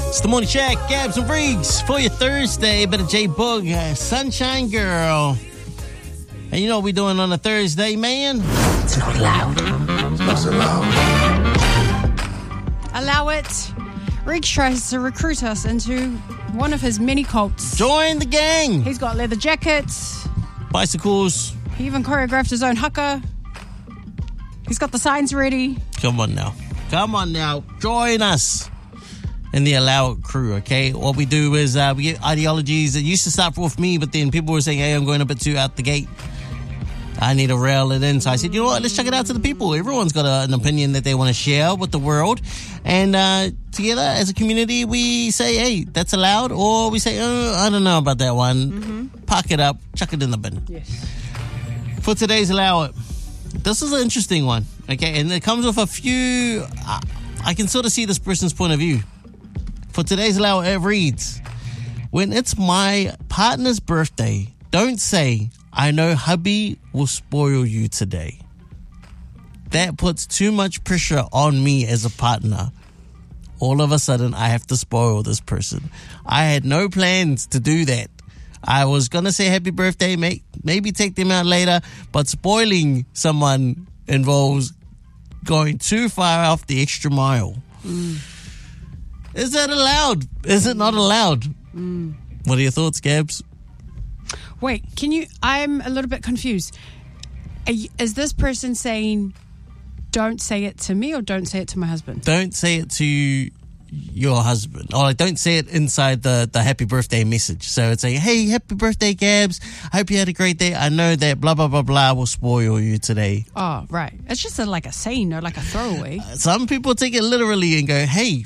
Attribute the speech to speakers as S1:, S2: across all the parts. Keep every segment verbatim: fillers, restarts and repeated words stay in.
S1: It's the Morning Shack, Gabs and Freaks for your Thursday. Bit of J-Boog, uh, Sunshine Girl. And you know what we're doing on a Thursday, man?
S2: It's not loud.
S3: It's not so loud.
S4: Allow it. Riggs tries to recruit us into one of his many cults.
S1: Join the gang.
S4: He's got leather jackets.
S1: Bicycles.
S4: He even choreographed his own haka. He's got the signs ready.
S1: Come on now. Come on now. Join us in the Allow It crew, okay? What we do is uh, we get ideologies that used to start with me, but then people were saying, hey, I'm going a bit too out the gate. I need to rail it in. So I said, you know what? Let's check it out to the people. Everyone's got a, an opinion that they want to share with the world. And uh, together as a community, we say, hey, that's allowed. Or we say, oh, I don't know about that one. Mm-hmm. Park it up. Chuck it in the bin.
S4: Yes.
S1: For today's Allow It, this is an interesting one. Okay, and it comes with a few... Uh, I can sort of see this person's point of view. For today's Allow It, it reads, when it's my partner's birthday, don't say, I know hubby will spoil you today. That puts too much pressure on me as a partner. All of a sudden, I have to spoil this person. I had no plans to do that. I was going to say happy birthday, may, maybe take them out later, but spoiling someone involves going too far off the extra mile. Mm. Is that allowed? Is it not allowed? Mm. What are your thoughts, Gabs?
S4: Wait, can you... I'm a little bit confused. Are you, is this person saying, don't say it to me or don't say it to my husband?
S1: Don't say it to your husband. Or like, don't say it inside the, the happy birthday message. So it's saying, hey, happy birthday, Gabs. I hope you had a great day. I know that blah, blah, blah, blah will spoil you today.
S4: Oh, right. It's just a, like a saying or like a throwaway.
S1: Uh, some people take it literally and go, hey,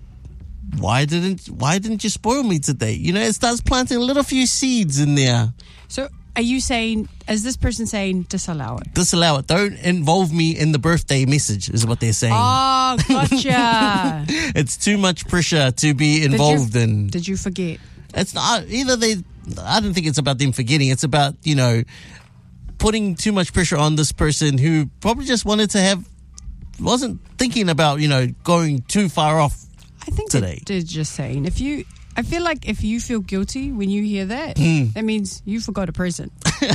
S1: why didn't why didn't you spoil me today? You know, it starts planting a little few seeds in there.
S4: So are you saying, is this person saying disallow it?
S1: Disallow it. Don't involve me in the birthday message is what they're saying.
S4: Oh, gotcha.
S1: It's too much pressure to be involved
S4: did you,
S1: in.
S4: Did you forget?
S1: It's not either they, I don't think it's about them forgetting. It's about, you know, putting too much pressure on this person who probably just wanted to have, wasn't thinking about, you know, going too far off.
S4: I think
S1: today.
S4: They're just saying, if you, I feel like if you feel guilty when you hear that,
S1: mm.
S4: that means you forgot a present.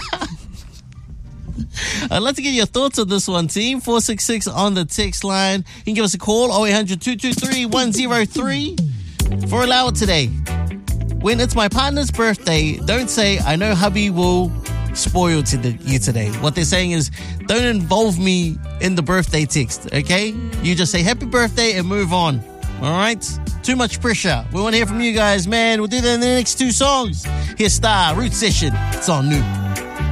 S1: I'd like to get your thoughts on this one, team. four six six on the text line. You can give us a call, oh eight hundred, two two three, one oh three for Allow It today. When it's my partner's birthday, don't say, I know hubby will spoil to the, you today. What they're saying is, don't involve me in the birthday text, okay? You just say happy birthday and move on. All right? Too much pressure. We want to hear from you guys, man. We'll do that in the next two songs. Here's Star, Root Session. It's on New.